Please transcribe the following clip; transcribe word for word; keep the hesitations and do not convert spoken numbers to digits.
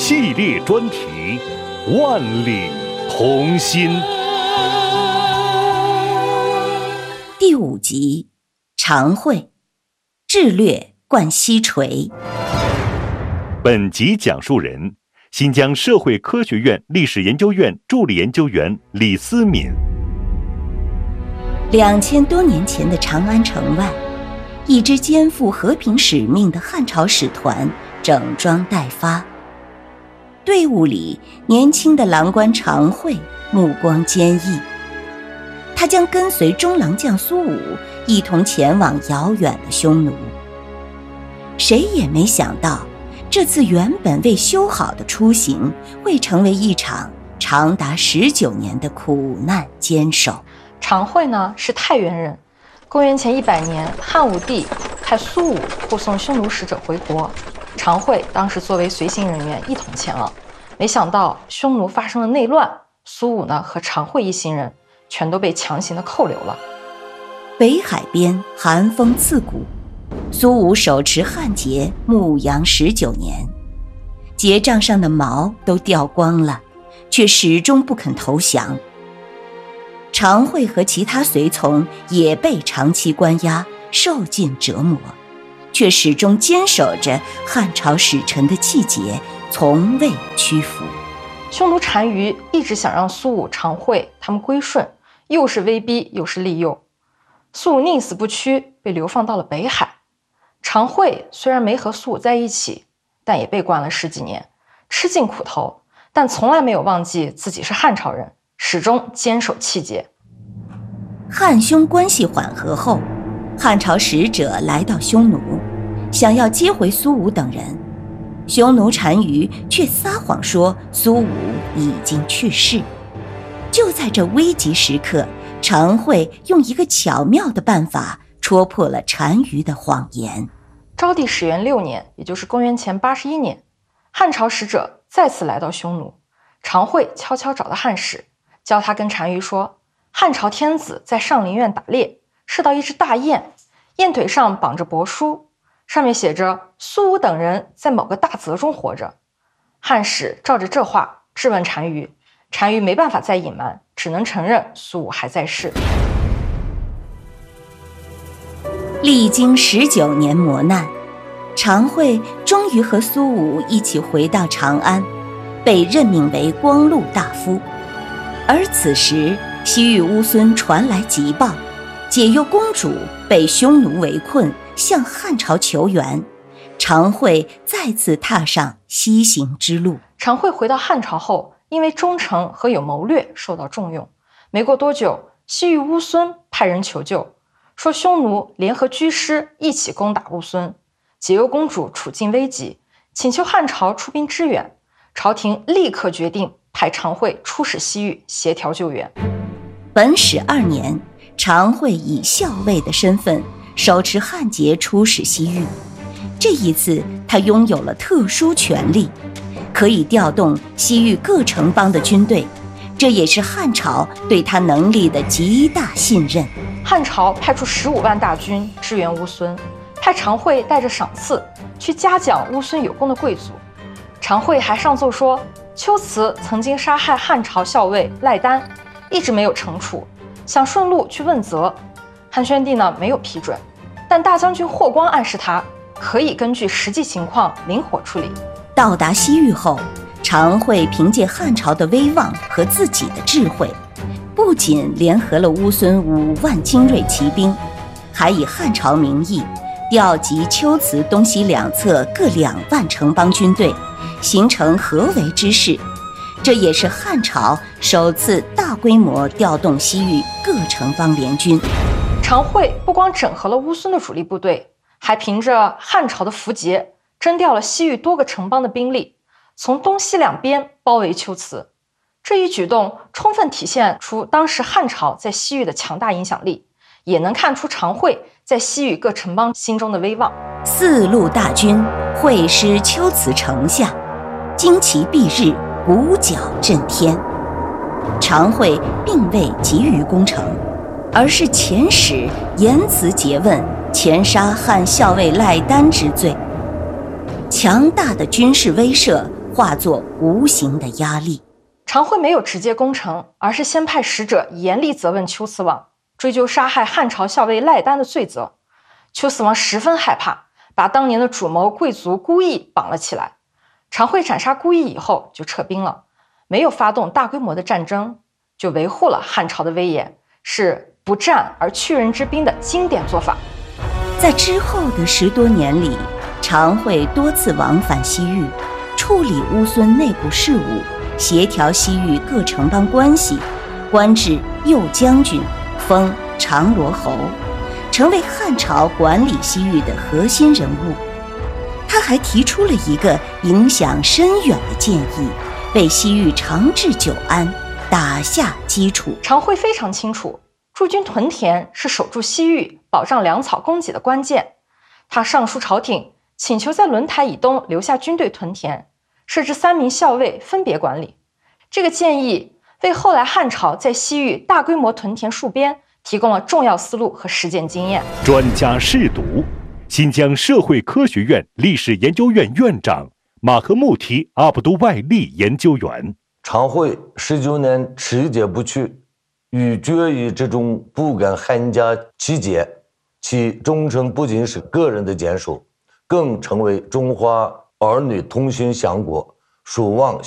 系列专题《万里同心》 第五集，常会，智略贯西陲。 本集讲述人：新疆社会科学院历史研究院助理研究员李思敏。 两千多年前的长安城外，一支肩负和平使命的汉朝使团整装待发。队伍里，年轻的郎官常会目光坚毅，他将跟随中郎将苏武一同前往遥远的匈奴。谁也没想到，这次原本未修好的出行会成为一场长达十九年的苦难坚守。 常会呢是太原人，公元前一百年，汉武帝派苏武护送匈奴使者回国，常会当时作为随行人员一同前往。没想到匈奴发生了内乱，苏武呢和常会一行人全都被强行的扣留了。 北海边寒风刺骨，苏武手持汉节牧羊十九年，节杖上的毛都掉光了，却始终不肯投降。常会和其他随从也被长期关押，受尽折磨，却始终坚守着汉朝使臣的气节，从未屈服。 匈奴单于一直想让苏武、常会他们归顺，又是威逼又是利诱。苏武宁死不屈，被流放到了北海。常会虽然没和苏武在一起，但也被关了十几年，吃尽苦头，但从来没有忘记自己是汉朝人，始终坚守气节。 汉匈关系缓和后，汉朝使者来到匈奴，想要接回苏武等人，匈奴单于却撒谎说苏武已经去世。就在这危急时刻，常会用一个巧妙的办法戳破了单于的谎言。 昭帝始元六年，也就是公元前八十一年，汉朝使者再次来到匈奴，常会悄悄找到汉使，教他跟单于说，汉朝天子在上林苑打猎，射到一只大雁，雁腿上绑着帛书，上面写着苏武等人在某个大泽中活着。汉使照着这话质问单于，单于没办法再隐瞒，只能承认苏武还在世。 历经十九年磨难，常会终于和苏武一起回到长安，被任命为光禄大夫。而此时西域乌孙传来急报，解忧公主被匈奴围困，向汉朝求援。常会再次踏上西行之路。 常会回到汉朝后，因为忠诚和有谋略受到重用。没过多久，西域乌孙派人求救，说匈奴联合居师一起攻打乌孙，解忧公主处境危急，请求汉朝出兵支援。朝廷立刻决定派常会出使西域协调救援。 本始二年，常会以校尉的身份手持汉节出使西域。这一次他拥有了特殊权力，可以调动西域各城邦的军队，这也是汉朝对他能力的极大信任。 汉朝派出十五万大军支援乌孙，派常会带着赏赐去嘉奖乌孙有功的贵族。常会还上奏说，龟兹曾经杀害汉朝校尉赖丹，一直没有惩处，想顺路去问责。汉宣帝呢没有批准，但大将军霍光暗示他可以根据实际情况灵活处理。 到达西域后，常会凭借汉朝的威望和自己的智慧，不仅联合了乌孙五万精锐骑兵，还以汉朝名义调集龟兹东西两侧各两万城邦军队，形成合围之势。这也是汉朝首次大规模调动西域各城邦联军。 常会不光整合了乌孙的主力部队，还凭着汉朝的符节征调了西域多个城邦的兵力，从东西两边包围龟兹。这一举动充分体现出当时汉朝在西域的强大影响力，也能看出常会在西域各城邦心中的威望。 四路大军会师龟兹城下，旌旗蔽日，鼓角震天。常会并未急于攻城，而是遣使严词诘问，前杀汉校尉赖丹之罪。强大的军事威慑化作无形的压力。 常惠没有直接攻城，而是先派使者严厉责问丘辞王，追究杀害汉朝校尉赖丹的罪责。丘辞王十分害怕，把当年的主谋贵族孤异绑了起来。常惠斩杀孤异以后就撤兵了，没有发动大规模的战争，就维护了汉朝的威严，是不战而屈人之兵的经典做法。 在之后的十多年里，常惠多次往返西域，处理乌孙内部事务，协调西域各城邦关系，官至右将军，封长罗侯，成为汉朝管理西域的核心人物。他还提出了一个影响深远的建议，为西域长治久安打下基础。 常惠非常清楚，驻军屯田是守住西域、保障粮草供给的关键。他上书朝廷，请求在轮台以东留下军队屯田，设置三名校尉分别管理。这个建议为后来汉朝在西域大规模屯田戍边提供了重要思路和实践经验。 专家试读，新疆社会科学院历史研究院院长马赫穆提阿卜杜外利研究员。 常惠十九年持节不去，与决议之中不敢汉家其节，其忠诚不仅是个人的坚守，更成为中华儿女同心相国，守望